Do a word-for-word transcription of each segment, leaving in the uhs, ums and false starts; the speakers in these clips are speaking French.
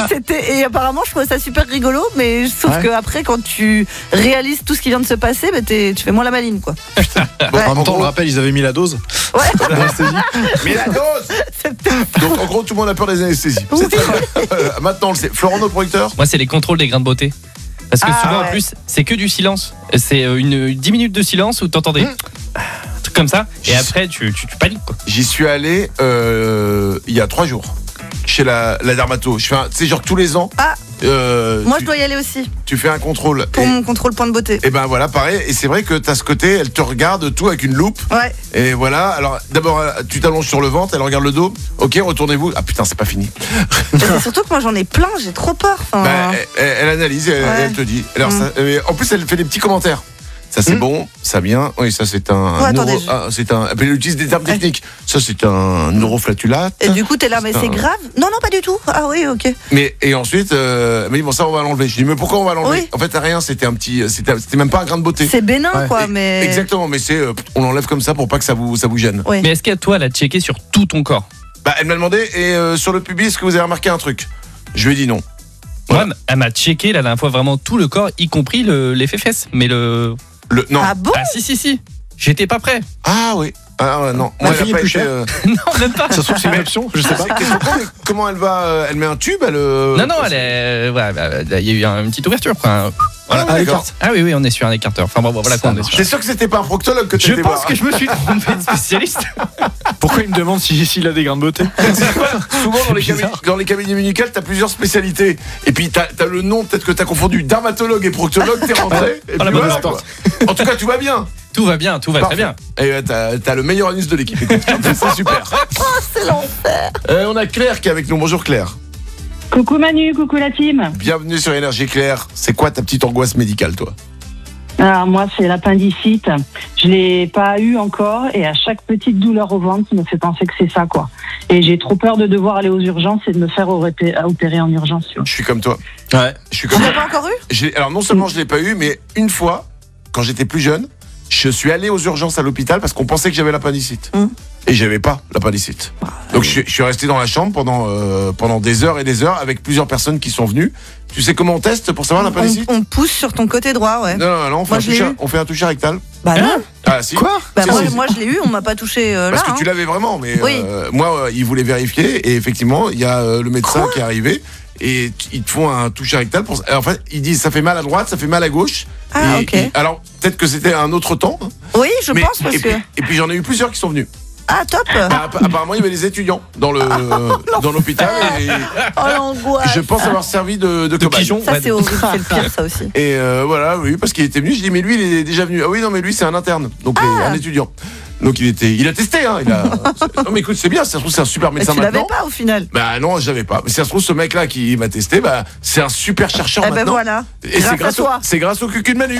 C'était, et apparemment, je trouvais ça super rigolo, mais sauf Ouais. que après, quand tu réalises tout ce qui vient de se passer, bah, t'es- tu fais moins la maline, quoi. Bon, Ouais. en même temps, on le rappelle, ils avaient mis la dose. Ouais. L'anesthésie. Mais la dose. Donc en gros, tout le monde a peur des anesthésies. Oui. C'est très bien. Euh, Maintenant, on le sait. Florent, notre producteur. Moi, c'est les contrôles des grains de beauté. Parce que Ah, souvent, ouais. en plus, c'est que du silence. C'est euh, une dix minutes de silence où t'entendais Mmh. un truc comme ça. Et après, tu, tu, tu paniques, quoi. J'y suis allé euh, il y a trois jours chez la, la dermato. Je fais, un- tu sais, genre tous les ans. Ah. euh, Moi, tu, je dois y aller aussi tu fais un contrôle. pour Et, mon contrôle point de beauté. et ben voilà, pareil. Et c'est vrai que t'as ce côté, elle te regarde tout avec une loupe. Ouais. Et voilà. Alors d'abord, euh, tu t'allonges sur le ventre, elle regarde le dos. Ok, retournez-vous. Ah putain, c'est pas fini. Et c'est surtout que moi, j'en ai plein, j'ai trop peur. Enfin, Bah, elle, elle- elle analyse, elle, Ouais. elle te dit. Alors, Mm. ça- euh, en plus, elle fait des petits commentaires. Ça c'est Mm. bon, ça bien. Oui, ça c'est un. Ouais, attendez, neuro- je- ah, c'est un. Elle utilise des termes Ouais. techniques. Ça c'est un neuroflatulate. Et du coup, t'es là, mais c'est Putain. grave. Non, non, pas du tout. Ah oui, ok. Mais et ensuite, euh, elle m'a dit bon ça on va l'enlever. Je dis mais pourquoi on va l'enlever? Oui. En fait rien, c'était un petit, c'était, c'était même pas un grain de beauté. C'est bénin, Ouais. quoi, Et- mais. Exactement, mais c'est, euh, on l'enlève comme ça pour pas que ça vous, ça vous gêne. Oui. Mais est-ce qu'à toi, elle a checké sur tout ton corps? Bah elle m'a demandé et euh, sur le pubis est-ce que vous avez remarqué un truc? Je lui ai dit non. Voilà. Moi, elle m'a checké la dernière fois vraiment tout le corps, y compris le, les fesses. Mais le. Le non. Ah Ah, bon? Ah, si, si, si. J'étais pas prêt. oui. Ah ouais, non. La elle a fille est pas plus été, chère. euh, Non, même pas. Ça se trouve, c'est une option, je sais pas. c'est- question con, mais comment elle va? euh, Elle met un tube, elle. euh, Non, non, elle est. Ouais, bah, il y a eu un- une petite ouverture, quoi. Ah, Ah, ouais, les d'accord. cartes. Ah oui, oui, on est sur un écarteur. Enfin bon, bon, voilà Ça quoi, on est marche. sur. T'es sûr que c'était pas un proctologue que tu Je étais pense voir? que je me suis trompé de spécialiste. Pourquoi il me demande si- s'il a des grains de beauté? Souvent dans les, C'est bizarre. cabinets, dans les cabinets médicaux, t'as plusieurs spécialités. Et puis t'as, t'as le nom, peut-être que t'as confondu dermatologue et proctologue, t'es rentré. Et Ah, la puis bonne voilà, histoire. quoi. En tout cas, tout va bien. Tout va bien, tout va Parfait. très bien. Et euh, t'as, t'as le meilleur anus de l'équipe. Écoute, c'est super. C'est l'enfer. Euh, on a Claire qui est avec nous. Bonjour Claire. Coucou Manu, coucou la team. Bienvenue sur Énergie Claire. C'est quoi ta petite angoisse médicale, toi? Alors moi c'est l'appendicite. Je l'ai pas eu encore et à chaque petite douleur au ventre me fait penser que c'est ça quoi. Et j'ai trop peur de devoir aller aux urgences et de me faire opérer, opérer en urgence. Tu vois. Je suis comme toi. Ouais. Je suis Tu comme l'as toi. pas encore eu? J'ai- alors non seulement je l'ai pas eu, mais une fois, quand j'étais plus jeune, je suis allé aux urgences à l'hôpital parce qu'on pensait que j'avais l'appendicite. Hum. Et j'avais pas l'appendicite. Donc je, suis- je suis resté dans la chambre pendant, euh, pendant des heures et des heures avec plusieurs personnes qui sont venues. Tu sais comment on teste pour savoir l'appendicite? on, on pousse sur ton côté droit, ouais. Non, non, non, on fait, Moi, un je l'ai toucher, eu. on fait un toucher rectal. Bah non. Ah si. Quoi? Bah Si, moi, si. moi, je l'ai eu, on m'a pas touché euh, Parce là. que tu hein. l'avais vraiment, mais Oui. euh, moi, euh, ils voulaient vérifier et effectivement, il y a euh, le médecin qui est arrivé et t- ils te font un toucher rectal. Pour... En fait, ils disent ça fait mal à droite, ça fait mal à gauche. Ah, Et- ok. et- alors peut-être que c'était un autre temps. hein, Oui, je mais- pense parce et, que. puis, et puis j'en ai eu plusieurs qui sont venus. Ah, top. Bah, app- apparemment, il y avait des étudiants dans le dans l'hôpital et, Oh l'angoisse. je pense avoir servi de, de, De cobaye. pigeon. Ça Ouais, c'est horrible, c'est le pire ça aussi. Et euh, voilà, oui, parce qu'il était venu. Je dis mais lui, il est déjà venu. Ah oui, non, mais lui, c'est un interne, donc Ah. euh, un étudiant. Donc il était, il a testé. Hein, il a... Non mais écoute, c'est bien. Ça se trouve c'est un super Mais médecin tu l'avais maintenant. pas au final. Bah non, j'avais pas. Mais si ça se trouve, ce mec-là qui m'a testé, bah c'est un super chercheur Eh ben maintenant. voilà. Et c'est Grâce à grâce, au, toi. c'est grâce au cucu de Manu.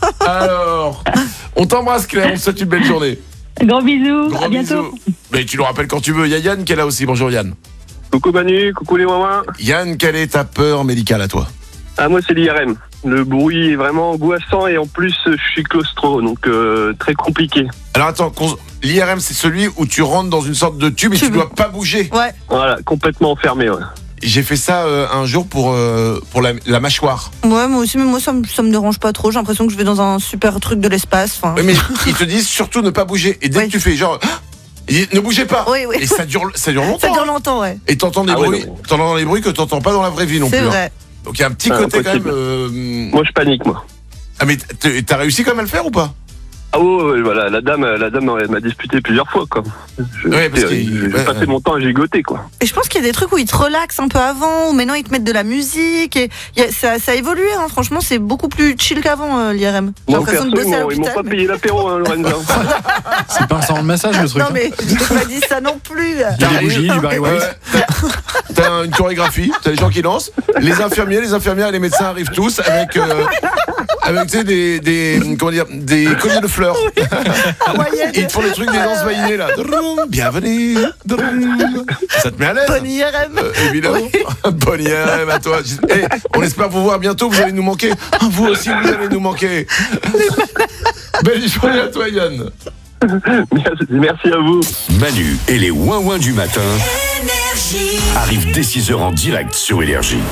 Alors, on t'embrasse Claire, on te souhaite une belle journée. Gros bisous, Gros à bientôt. bisous. Mais tu le rappelles quand tu veux. Il y a Yann qui est là aussi. Bonjour Yann. Coucou Manu, coucou les mamans. Yann, quelle est ta peur médicale à toi? Ah moi c'est l'I R M. Le bruit est vraiment angoissant et en plus je suis claustro, donc euh, très compliqué. Alors attends, qu'on- l'I R M c'est celui où tu rentres dans une sorte de tube et tu Tube. dois pas bouger. Ouais. Voilà, complètement enfermé. Ouais. J'ai fait ça euh, un jour pour, euh, pour la, la mâchoire. Ouais, moi aussi, mais moi ça me, ça me dérange pas trop. J'ai l'impression que je vais dans un super truc de l'espace. Enfin. Oui, mais ils te disent surtout ne pas bouger. Et dès Oui. que tu fais genre, ah, ils disent, ne bougez pas. Oui, oui. Et ça dure, ça dure longtemps. Ça dure hein. longtemps, ouais. Et t'entends des Ah ouais, bruits, non. t'entends des bruits que t'entends pas dans la vraie vie non C'est plus. hein. vrai. Donc il y a un petit Ah, côté quand même. impossible. euh, Moi je panique moi. Ah mais t'as t'as réussi quand même à le faire ou pas? Ah ouais, ouais, voilà, la dame, la dame elle m'a disputé plusieurs fois quoi. Je, Ouais, parce euh, qu'il- j'ai ouais, passé ouais. mon temps à gigoter quoi. Et je pense qu'il y a des trucs où ils te relaxent un peu avant, ou maintenant ils te mettent de la musique. Et il y a- ça, ça a évolué, hein. Franchement, c'est beaucoup plus chill qu'avant, euh, l'I R M. J'ai Moi l'impression perso de ils bosser à m'ont, ils m'ont l'hôpital. pas mais- payé l'apéro hein, Lorenzo. C'est pas un sang de massage le truc. Non, hein. mais je t'ai pas dit ça non plus. Il y a des bougies, du Barry Ouais, White. ouais. T'as- T'as une chorégraphie, t'as les gens qui dansent, les infirmiers, les infirmières et les médecins arrivent tous avec, euh, avec tu sais, des, des, comment dire, des colliers de fleurs. Hawaïenne. Ils te font des trucs, des danses vaillées là. Drum, bienvenue. Drum. Ça te met à l'aise? Bonne I R M. Euh, évidemment. Bonne I R M à toi. Eh, on espère vous voir bientôt, vous allez nous manquer. Ah, vous aussi, vous allez nous manquer. Belle journée à toi, Yann. Merci, merci à vous. Manu et les ouin-ouin du matin arrivent dès six heures en direct sur Énergie.